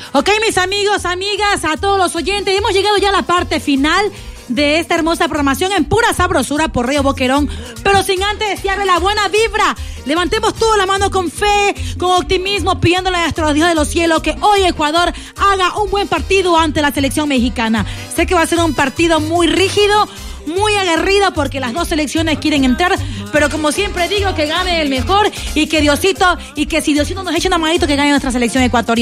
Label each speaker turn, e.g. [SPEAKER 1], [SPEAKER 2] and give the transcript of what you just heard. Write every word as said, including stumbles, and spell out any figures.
[SPEAKER 1] Ok, mis amigos, amigas, a todos los oyentes, hemos llegado ya a la parte final de esta hermosa programación en pura sabrosura por Río Boquerón, pero sin antes desearle la buena vibra. Levantemos toda la mano con fe, con optimismo, pidiéndole a nuestro Dios de los cielos que hoy Ecuador haga un buen partido ante la selección mexicana. Sé que va a ser un partido muy rígido, muy aguerrido, porque las dos selecciones quieren entrar, pero como siempre digo, que gane el mejor y que Diosito, y que si Diosito nos eche una manito, que gane nuestra selección ecuatoriana.